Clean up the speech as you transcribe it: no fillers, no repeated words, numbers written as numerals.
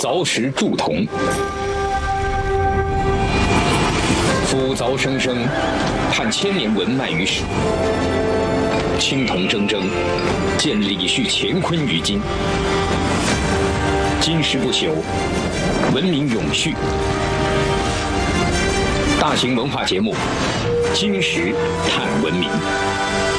凿石铸铜，斧凿生生，探千年文脉于史。青铜铮铮，见李旭乾坤于今。今时不朽，文明永续。大型文化节目《今时探文明》。